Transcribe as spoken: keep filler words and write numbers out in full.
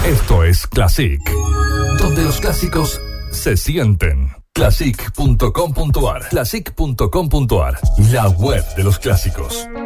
Esto es Classic, donde los clásicos se sienten. classic punto com punto ar, classic punto com punto ar, la web de los clásicos.